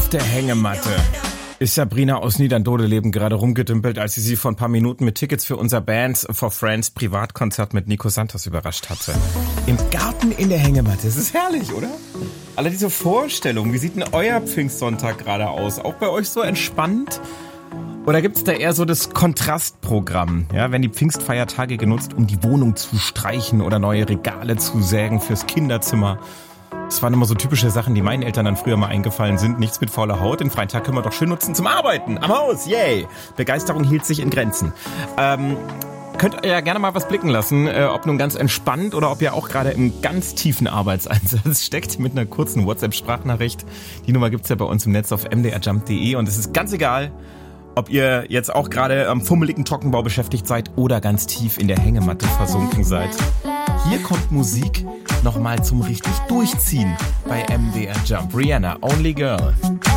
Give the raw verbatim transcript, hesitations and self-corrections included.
Auf der Hängematte ist Sabrina aus Niederndodeleben gerade rumgedümpelt, als sie sie vor ein paar Minuten mit Tickets für unser Bands for Friends Privatkonzert mit Nico Santos überrascht hatte. Im Garten in der Hängematte. Das ist herrlich, oder? Alle diese Vorstellungen. Wie sieht denn euer Pfingstsonntag gerade aus? Auch bei euch so entspannt? Oder gibt's da eher so das Kontrastprogramm? Ja, werden die Pfingstfeiertage genutzt, um die Wohnung zu streichen oder neue Regale zu sägen fürs Kinderzimmer? Das waren immer so typische Sachen, die meinen Eltern dann früher mal eingefallen sind. Nichts mit fauler Haut. Den freien Tag können wir doch schön nutzen zum Arbeiten. Am Haus, yay! Begeisterung hielt sich in Grenzen. Ähm, könnt ihr ja gerne mal was blicken lassen, äh, ob nun ganz entspannt oder ob ihr auch gerade im ganz tiefen Arbeitseinsatz steckt mit einer kurzen WhatsApp-Sprachnachricht. Die Nummer gibt's ja bei uns im Netz auf m d r jump punkt d e und es ist ganz egal, ob ihr jetzt auch gerade am fummeligen Trockenbau beschäftigt seid oder ganz tief in der Hängematte versunken seid. Hier kommt Musik nochmal zum richtig Durchziehen bei M D R Jump. Rihanna, Only Girl.